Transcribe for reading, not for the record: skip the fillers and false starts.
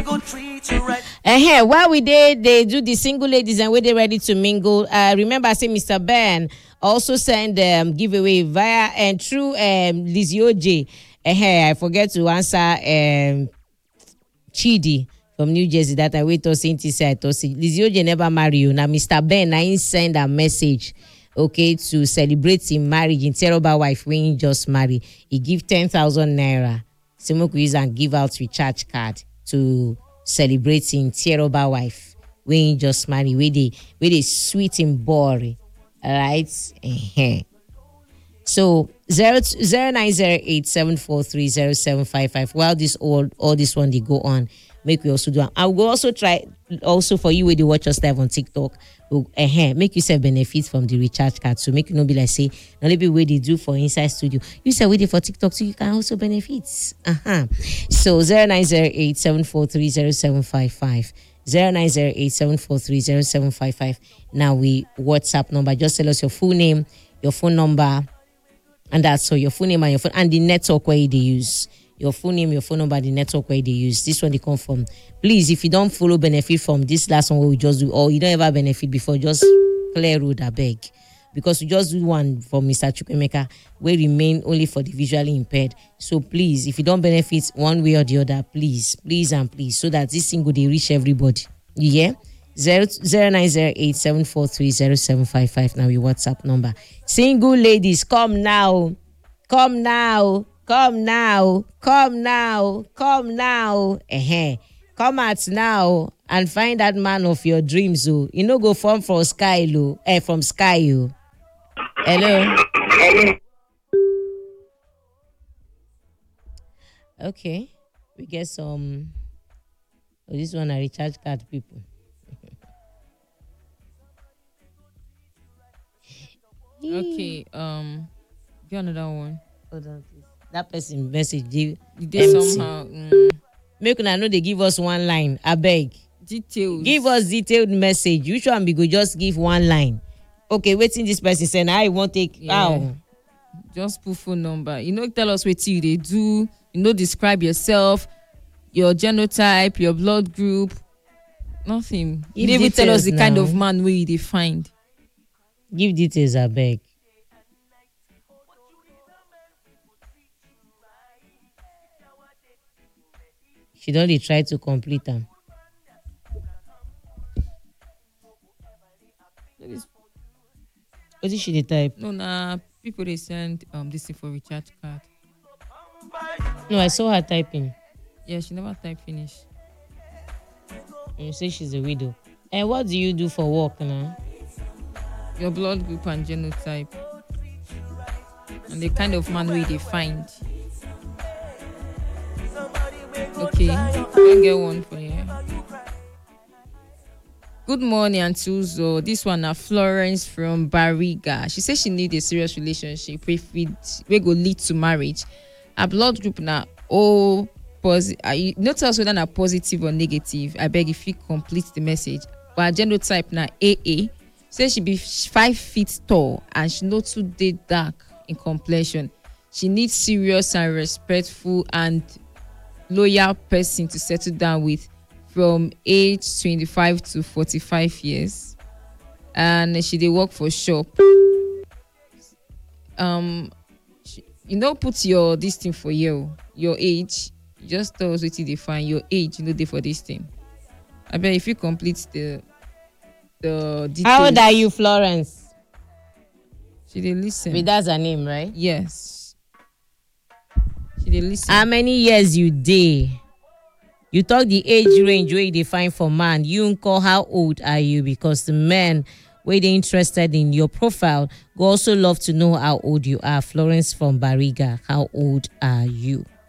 While we did, they do the single ladies and where they ready to mingle. Remember, I say Mr. Ben also send giveaway via and through Lizzie OJ. I forget to answer Chidi from New Jersey that I wait to see Lizzie OJ never marry you. Now Mr. Ben I send a message. Okay, to celebrate him marriage in terrible wife when he just marry. He give 10,000 naira. Simoku use and give out recharge card to celebrate him terrible wife when he just marry. Where they sweet him boring. Alright? So 0908743075. While this all this one they go on, make we also do. I will also try also for you when you watch us live on TikTok. Make yourself benefit from the recharge card. So make you not be like say not be way they do for inside studio. You say waiting for TikTok so you can also benefit. So 0908743075. 0908743075. Now we WhatsApp number. Just tell us your full name, your phone number, and that's so your full name and your phone and the network where they use. Your full name, your phone number, the network where they use. This one they come from. Please, if you don't follow benefit from this last one where we just do, or you don't ever benefit before, just clear road, I beg. Because we just do one for Mr. Chukwemeka where remain only for the visually impaired. So please, if you don't benefit one way or the other, please, and please, so that this thing go they reach everybody. You hear? 0908743075. Now your WhatsApp number. Single ladies, come now. Come now. Come now. Come now. Come now. Come out now and find that man of your dreams. Oh. You know, go from sky, from sky. Oh. Hello. Okay. We get some. Oh, this one a recharge card people. Okay. Get another one. Hold on, please. That person message give you did somehow. Make una know they give us one line. I beg. Details. Give us detailed message. You should be go just give one line. Okay, waiting this person saying I won't take Just put phone number. You know, tell us what they do. You know, describe yourself, your genotype, your blood group. Nothing. You never tell us the kind of man where they find. Give details, I beg. She only try to complete them. What did she type? No, people they send this thing for recharge card. No, I saw her typing. Yeah, she never type finish. And you say she's a widow. And what do you do for work now? Your blood group and genotype. And the kind of man we they find. Okay, I'll get one for you. Good morning, Auntie Uzo. This one is Florence from Bariga. She says she need a serious relationship we go lead to marriage. Her blood group now positive. Not tell us whether na positive or negative. I beg if you complete the message. But her genotype now AA. Says she be 5 feet tall and she not too dark in complexion. She needs serious and respectful and loyal person to settle down with from age 25 to 45 years. And she dey work for shop. Put your this thing for your age. You just tell us what you define your age, dey for this thing. I bet if you complete the details. How old are you, Florence? She dey listen. But that's her name, right? Yes. She dey listen. How many years you dey? You talk the age range where you define for man. You call how old are you? Because the men where they interested in your profile go also love to know how old you are. Florence from Bariga, how old are you?